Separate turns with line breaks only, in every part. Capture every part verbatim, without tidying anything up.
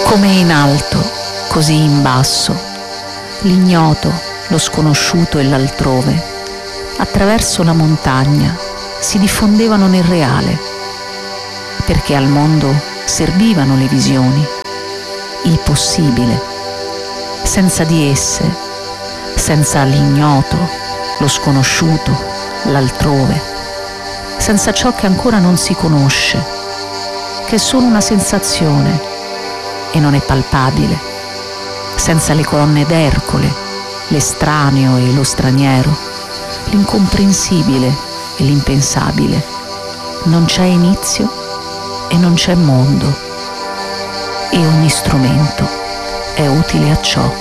Come in alto, così in basso, l'ignoto, lo sconosciuto e l'altrove, attraverso la montagna, si diffondevano nel reale, perché al mondo servivano le visioni, il possibile. Senza di esse, senza l'ignoto, lo sconosciuto, l'altrove, senza ciò che ancora non si conosce, che è solo una sensazione e non è palpabile, senza le colonne d'Ercole, l'estraneo e lo straniero, l'incomprensibile e l'impensabile, non c'è inizio e non c'è mondo, e ogni strumento è utile a ciò.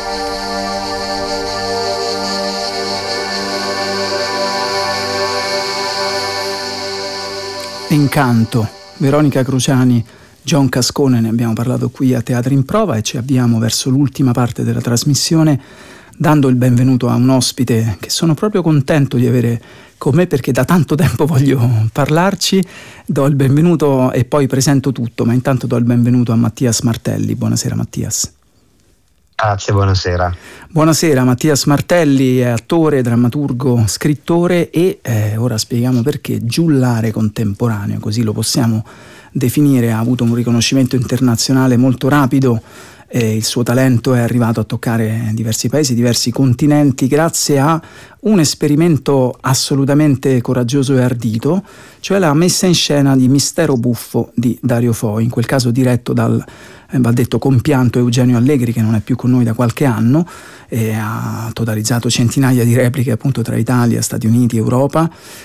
Incanto, Veronica Cruciani, John Cascone, ne abbiamo parlato qui a Teatro in Prova e ci avviamo verso l'ultima parte della trasmissione dando il benvenuto a un ospite che sono proprio contento di avere con me perché da tanto tempo voglio parlarci. Do il benvenuto e poi presento tutto, ma intanto do il benvenuto a Mattias Martelli. Buonasera Mattias.
Grazie, buonasera.
Buonasera, Mattias Martelli è attore, drammaturgo, scrittore e, eh, ora spieghiamo perché, giullare contemporaneo, così lo possiamo definire. Ha avuto un riconoscimento internazionale molto rapido, eh, il suo talento è arrivato a toccare diversi paesi, diversi continenti grazie a un esperimento assolutamente coraggioso e ardito, cioè la messa in scena di Mistero buffo di Dario Fo, in quel caso diretto dal eh, va detto compianto Eugenio Allegri, che non è più con noi da qualche anno, e ha totalizzato centinaia di repliche appunto tra Italia, Stati Uniti, Europa,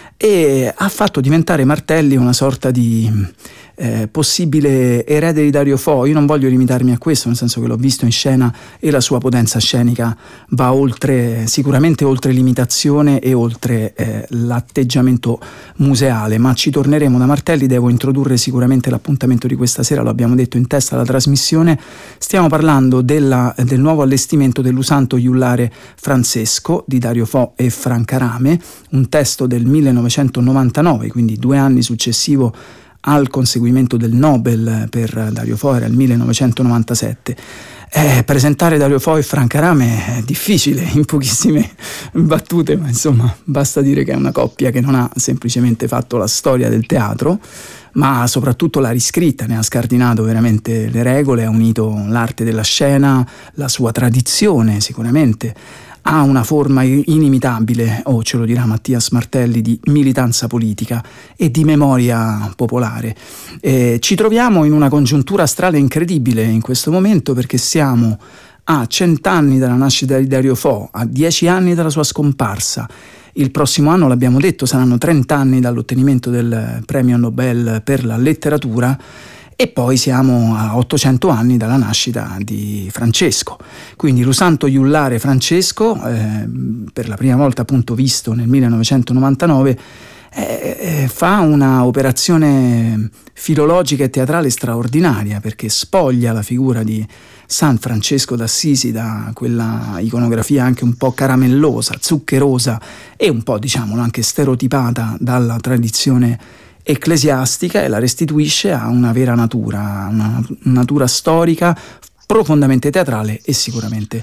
e ha fatto diventare Martelli una sorta di eh, possibile erede di Dario Fo. Io non voglio limitarmi a questo, nel senso che l'ho visto in scena e la sua potenza scenica va oltre, sicuramente oltre l'imitazione e oltre eh, l'atteggiamento museale, ma ci torneremo da Martelli. Devo introdurre sicuramente l'appuntamento di questa sera, lo abbiamo detto in testa alla trasmissione. Stiamo parlando della, del nuovo allestimento dell'Usanto Iullare Francesco di Dario Fo e Franca Rame, un testo del millenovecentonovantanove, quindi due anni successivo al conseguimento del Nobel per Dario Fo, era il millenovecentonovantasette. Eh, presentare Dario Fo e Franca Rame è difficile in pochissime battute, ma insomma basta dire che è una coppia che non ha semplicemente fatto la storia del teatro, ma soprattutto l'ha riscritta, ne ha scardinato veramente le regole, ha unito l'arte della scena, la sua tradizione sicuramente, ha una forma inimitabile, o oh, ce lo dirà Mattias Martelli, di militanza politica e di memoria popolare. Eh, ci troviamo in una congiuntura astrale incredibile in questo momento, perché siamo a cent'anni dalla nascita di Dario Fo, a dieci anni dalla sua scomparsa. Il prossimo anno, l'abbiamo detto, saranno trent'anni dall'ottenimento del premio Nobel per la letteratura. E poi siamo a ottocento anni dalla nascita di Francesco. Quindi l'Usanto Iullare Francesco, eh, per la prima volta appunto visto nel millenovecentonovantanove, eh, eh, fa una operazione filologica e teatrale straordinaria, perché spoglia la figura di San Francesco d'Assisi da quella iconografia anche un po' caramellosa, zuccherosa e un po', diciamolo, anche stereotipata dalla tradizione ecclesiastica, e la restituisce a una vera natura, una natura storica profondamente teatrale e sicuramente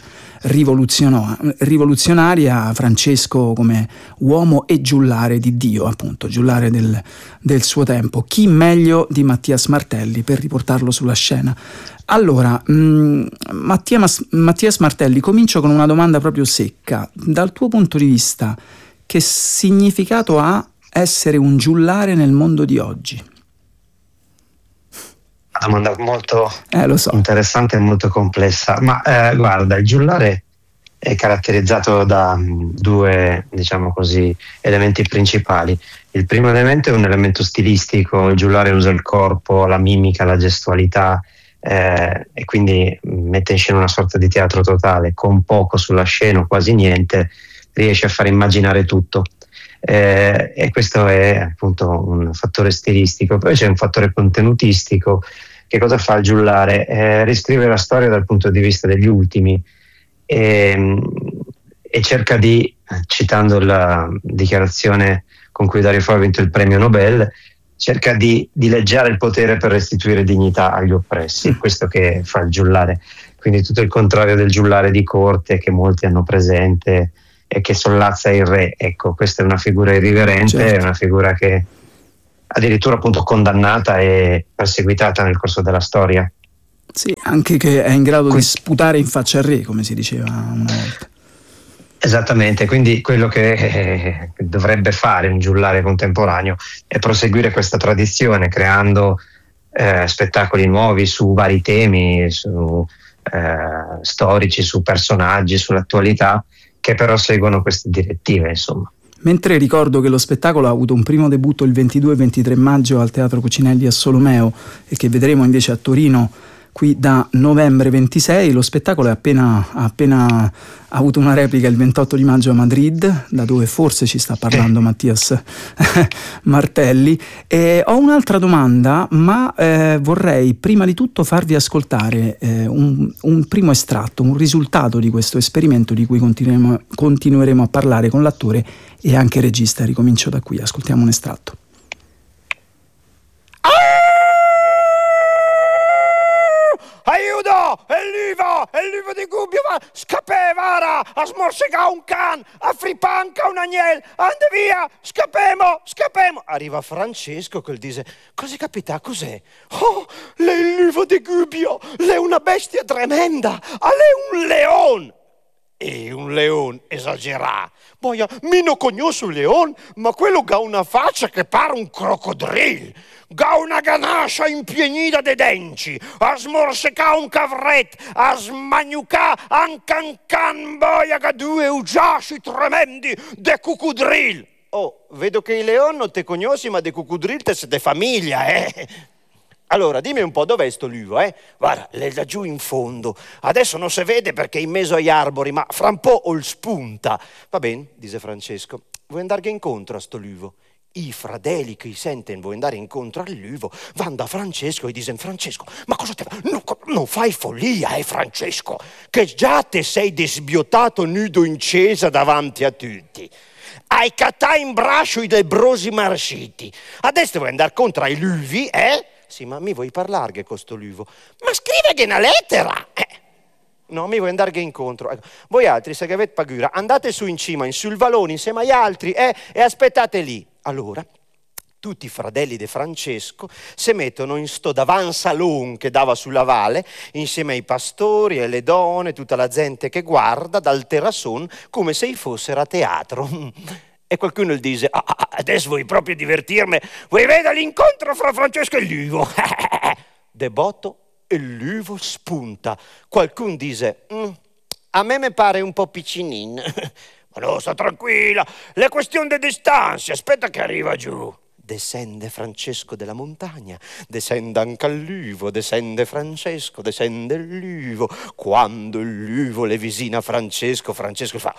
rivoluzionaria. Francesco come uomo e giullare di Dio, appunto, giullare del, del suo tempo. Chi meglio di Mattias Martelli per riportarlo sulla scena? Allora, mh, Mattias, Mattias Martelli, comincio con una domanda proprio secca. Dal tuo punto di vista, che significato ha essere un giullare nel mondo di oggi?
Una domanda molto
eh, lo so.
interessante e molto complessa, ma eh, guarda, il giullare è caratterizzato da due, diciamo così, elementi principali. Il primo elemento è un elemento stilistico. Il giullare usa il corpo, la mimica, la gestualità, eh, e quindi mette in scena una sorta di teatro totale, con poco sulla scena o quasi niente, riesce a far immaginare tutto. Eh, e questo è appunto un fattore stilistico. Poi c'è un fattore contenutistico. Che cosa fa il giullare? Eh, riscrive la storia dal punto di vista degli ultimi e, e cerca di, citando la dichiarazione con cui Dario Fo ha vinto il premio Nobel, cerca di dileggiare il potere per restituire dignità agli oppressi, è questo che fa il giullare, quindi tutto il contrario del giullare di corte che molti hanno presente e che sollazza il re. Ecco, questa è una figura irriverente, certo. È una figura che addirittura appunto condannata e perseguitata nel corso della storia.
Sì, anche che è in grado que- di sputare in faccia al re, come si diceva una volta.
Esattamente, quindi quello che eh, dovrebbe fare un giullare contemporaneo è proseguire questa tradizione creando eh, spettacoli nuovi su vari temi, su eh, storici, su personaggi, sull'attualità, che però seguono queste direttive, insomma.
Mentre ricordo che lo spettacolo ha avuto un primo debutto il ventidue e ventitré maggio al Teatro Cucinelli a Solomeo e che vedremo invece a Torino qui da novembre ventisei, lo spettacolo è appena, ha appena avuto una replica il ventotto di maggio a Madrid, da dove forse ci sta parlando Mattias Martelli. E ho un'altra domanda, ma eh, vorrei prima di tutto farvi ascoltare eh, un, un primo estratto, un risultato di questo esperimento di cui continueremo, continueremo a parlare con l'attore e anche regista. Ricomincio da qui, ascoltiamo un estratto.
Aiuto! È l'uva! È l'uva di Gubbio! Scappè, vara! A smorsega un can! A fripanca un agnel! Ande via! Scappemo! Scappemo! Arriva Francesco che dice: cosa capita? Cos'è? Oh, lei è l'uva di Gubbio! Lei è una bestia tremenda! A lei un leone! E un leone esagerà. Boia, mi non conosco un leone, ma quello ha una faccia che pare un crocodrillo. Ha una ganascia impienita de denti, a smorseca un cavret, a smagnuca un cancan, boia che due ugiasci tremendi de cucudrill. Oh, vedo che i leoni non te conosci, ma de cucudrill te siete famiglia, eh? Allora, dimmi un po', dov'è sto l'uvo, eh? Guarda, l'è da giù in fondo. Adesso non si vede perché è in mezzo agli arbori, ma fra un po' o spunta. Va bene, dice Francesco, vuoi andare incontro a sto l'uvo? I fratelli che sentono vuoi andare incontro all'uvo vanno da Francesco e dicono: Francesco, ma cosa te fa? Non, non fai follia, eh Francesco, che già te sei desbiotato nudo in chiesa davanti a tutti. Hai catà in braccio i lebrosi marciti. Adesso vuoi andare contro ai luvi, eh? Sì, ma mi vuoi parlare che con sto l'uvo? Ma scrive che una lettera! Eh. No, mi vuoi andare incontro. Ecco. Voi altri, se che avete paura, andate su in cima, in sul valone, insieme agli altri, eh, e aspettate lì. Allora, tutti i fratelli di Francesco si mettono in sto davansalon che dava sulla valle, insieme ai pastori e le donne, tutta la gente che guarda dal terrasson come se fossero a teatro. E qualcuno gli dice: ah, adesso vuoi proprio divertirmi? Vuoi vedere l'incontro fra Francesco e l'uvo? Debotto e l'uvo spunta. Qualcuno dice: mm, a me mi pare un po' piccinino. Ma no, sta tranquilla, le questioni di distanza, aspetta che arriva giù. Descende Francesco della montagna, descende anche l'uvo, descende Francesco, descende l'uvo. Quando l'uvo le vicina Francesco, Francesco fa: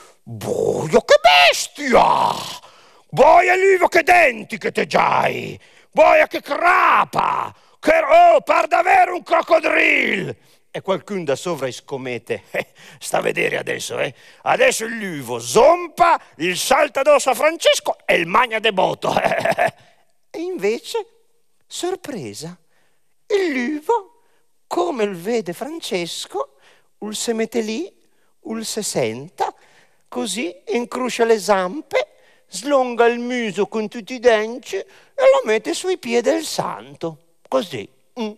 boia, che bestia! Boia l'uvo, che denti che te giai! Boia, che crapa! Che oh, par davvero un crocodrillo! E qualcuno da sopra scommette: eh, sta a vedere adesso, eh? Adesso l'uvo zompa, il salta addosso a Francesco e il magna deboto. E invece, sorpresa, l'uvo, come il vede Francesco, ul se mette lì, ul se senta, così incrocia le zampe, slunga il muso con tutti i denti e lo mette sui piedi del santo. Così. Mm.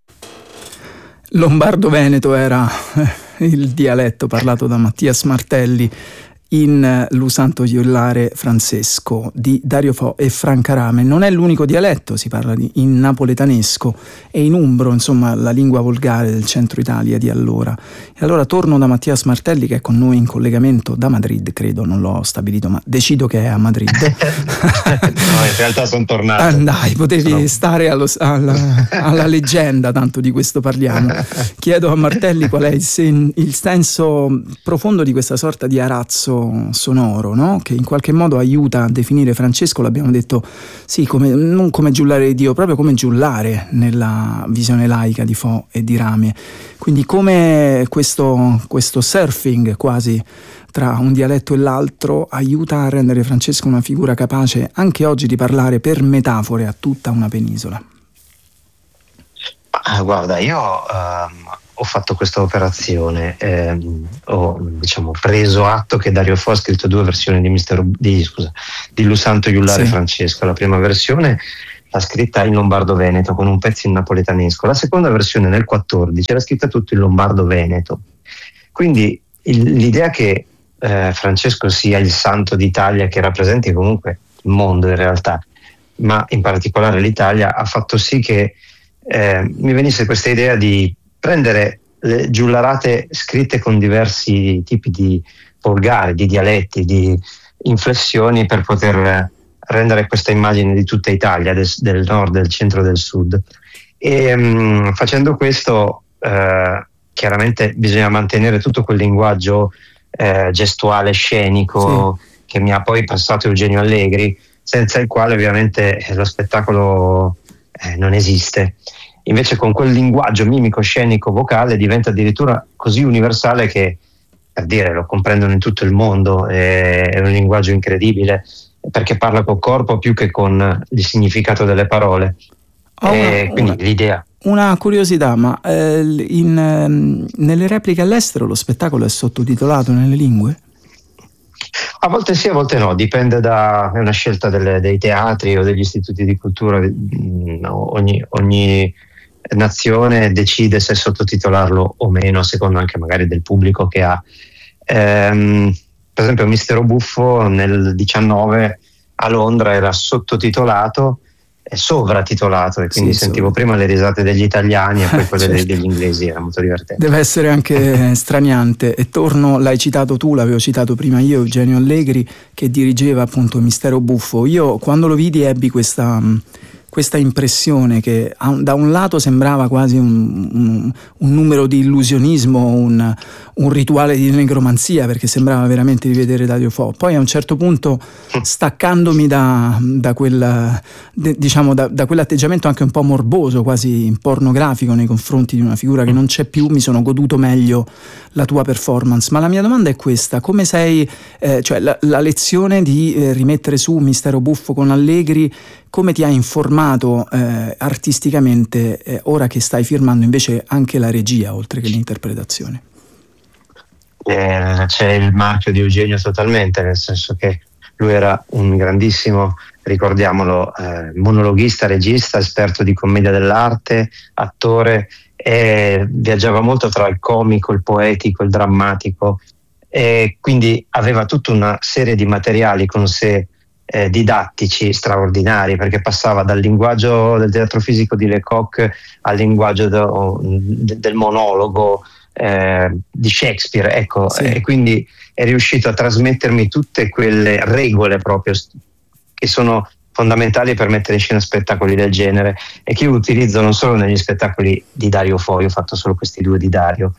Lombardo-Veneto era il dialetto parlato da Mattias Martelli in L'Usanto Giullare Francesco di Dario Fo e Franca Rame. Non è l'unico dialetto, si parla di, in napoletanesco e in umbro, insomma la lingua volgare del centro Italia di allora. E allora torno da Mattias Martelli, che è con noi in collegamento da Madrid, credo, non l'ho stabilito, ma decido che è a Madrid.
No, in realtà sono tornato.
Ah, dai, potevi sono... stare allo, alla, alla leggenda, tanto di questo parliamo. Chiedo a Martelli qual è il, sen, il senso profondo di questa sorta di arazzo effetto sonoro, no? Che in qualche modo aiuta a definire Francesco, l'abbiamo detto, sì, come, non come giullare di Dio, proprio come giullare nella visione laica di Fo e di Rame. Quindi come questo, questo surfing quasi tra un dialetto e l'altro aiuta a rendere Francesco una figura capace anche oggi di parlare per metafore a tutta una penisola.
Ah, guarda, io ehm, ho fatto questa operazione, ehm, ho diciamo preso atto che Dario Fo ha scritto due versioni di Mister di, scusa, di Lusanto Iullare
Sì.
Francesco. La prima versione l'ha scritta in lombardo-veneto con un pezzo in napoletanesco, la seconda versione nel quattordici era scritta tutto in lombardo-veneto. Quindi il, l'idea che eh, Francesco sia il santo d'Italia, che rappresenti comunque il mondo in realtà, ma in particolare l'Italia, ha fatto sì che eh, mi venisse questa idea di prendere le giullarate scritte con diversi tipi di volgari, di dialetti, di inflessioni, per poter rendere questa immagine di tutta Italia, del, del nord, del centro, del sud. E um, facendo questo eh, chiaramente bisogna mantenere tutto quel linguaggio eh, gestuale, scenico, sì, che mi ha poi passato Eugenio Allegri, senza il quale ovviamente lo spettacolo eh, non esiste. Invece con quel linguaggio mimico, scenico, vocale diventa addirittura così universale che, per dire, lo comprendono in tutto il mondo, è, è un linguaggio incredibile, perché parla col corpo più che con il significato delle parole.
Oh,
e
una,
quindi
una,
l'idea.
Una curiosità, ma eh, in, ehm, nelle repliche all'estero lo spettacolo è sottotitolato nelle lingue?
A volte sì, a volte no, dipende da è una scelta delle, dei teatri o degli istituti di cultura. Ogni, ogni nazione decide se sottotitolarlo o meno, secondo anche magari del pubblico che ha. Ehm, per esempio Mistero Buffo nel diciannove a Londra era sottotitolato e sovratitolato, e quindi sì, sentivo sopra. Prima le risate degli italiani e poi quelle certo. degli inglesi, era molto divertente.
Deve essere anche straniante. E torno, l'hai citato tu, l'avevo citato prima io, Eugenio Allegri, che dirigeva appunto Mistero Buffo. Io quando lo vidi ebbi questa questa impressione che da un lato sembrava quasi un, un, un numero di illusionismo, un, un rituale di negromanzia, perché sembrava veramente di vedere Dario Fo. Poi a un certo punto, staccandomi da, da quel de, diciamo da, da quell'atteggiamento anche un po' morboso, quasi pornografico nei confronti di una figura che non c'è più, mi sono goduto meglio la tua performance. Ma la mia domanda è questa: come sei, eh, cioè la, la lezione di eh, rimettere su Mistero Buffo con Allegri, come ti ha informato eh, artisticamente eh, ora che stai firmando invece anche la regia oltre che l'interpretazione?
Eh, c'è il marchio di Eugenio totalmente, nel senso che lui era un grandissimo, ricordiamolo, eh, monologhista, regista, esperto di commedia dell'arte, attore, e viaggiava molto tra il comico, il poetico, il drammatico, e quindi aveva tutta una serie di materiali con sé Eh, didattici straordinari, perché passava dal linguaggio del teatro fisico di Lecoq al linguaggio do, de, del monologo eh, di Shakespeare, ecco, sì. E quindi è riuscito a trasmettermi tutte quelle regole proprio che sono fondamentali per mettere in scena spettacoli del genere, e che io utilizzo non solo negli spettacoli di Dario Fo, io ho fatto solo questi due di Dario,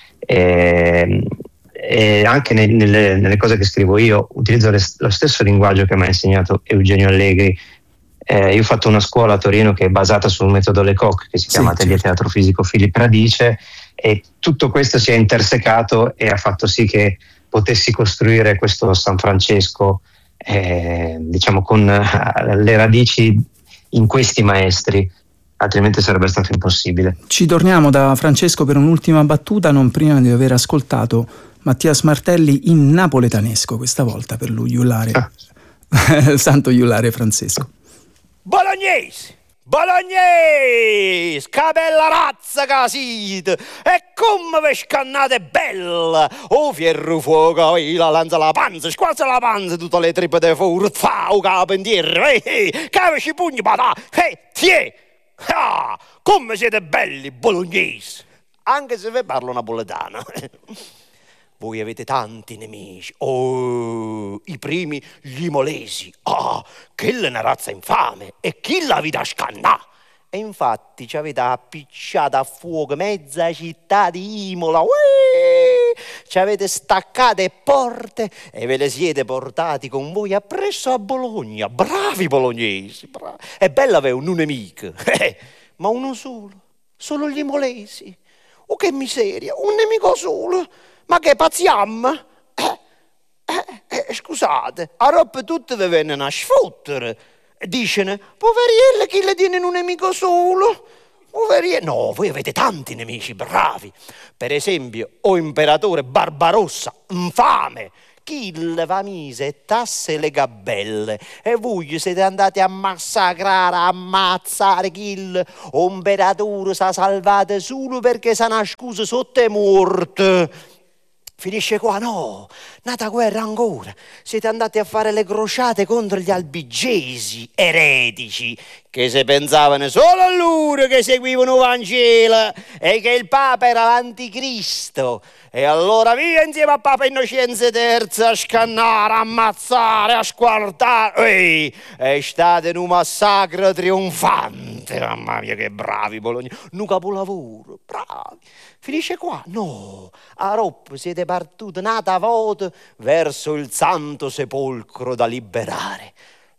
e, e anche nel, nelle, nelle cose che scrivo io utilizzo le, lo stesso linguaggio che mi ha insegnato Eugenio Allegri. Eh, io ho fatto una scuola a Torino che è basata sul metodo Lecoq, che si chiama sì, Atelier certo. Teatro Fisico Filippo Radice, e tutto questo si è intersecato e ha fatto sì che potessi costruire questo San Francesco eh, diciamo con uh, le radici in questi maestri, altrimenti sarebbe stato impossibile.
Ci torniamo da Francesco per un'ultima battuta, non prima di aver ascoltato Mattias Martelli in napoletanesco, questa volta per lui Iullare ah. Santo Iullare Francesco.
Bolognese, Bolognese, che bella razza che siete, e come vi scannate bella, o fierro fuoco, la lanza la panza, squalza la panza, tutte le trippe de forza, o capendiere, eh, eh, cavaci pugni patà, eh, tie, ah, come siete belli bolognesi, anche se vi parlo napoletano. Voi avete tanti nemici, oh, i primi gli molesi, ah, quella è una razza infame, e chi la vita scannà? E infatti ci avete appicciato a fuoco mezza città di Imola, uè, ci avete staccate porte e ve le siete portati con voi appresso a Bologna. Bravi bolognesi, bravi. È bello avere un nemico, eh, ma uno solo, solo gli imolesi. Oh, che miseria, un nemico solo, ma che pazziam? Eh, eh, eh, scusate, a roba tutte vi vengono a sfottere. Dicono, poverielle, chi le tiene un nemico solo? Poverielle. No, voi avete tanti nemici bravi. Per esempio, o imperatore Barbarossa, infame, chi le va mise e tasse le gabelle e voi siete andati a massacrare, a ammazzare chi o imperatore si è salvato solo perché si è nascosto sotto le morte. Finisce qua? No, nata guerra ancora. Siete andati a fare le crociate contro gli albigesi, eretici, che se pensavano solo a loro che seguivano il Vangelo e che il Papa era l'anticristo. E allora via insieme a Papa Innocenzo terzo a scannare, a ammazzare, a squartare. Ehi, è stato un massacro trionfante. Mamma mia, che bravi Bologna. Un capolavoro, bravi. Finisce qua? No, a Rop siete partiti nata volta verso il santo sepolcro da liberare.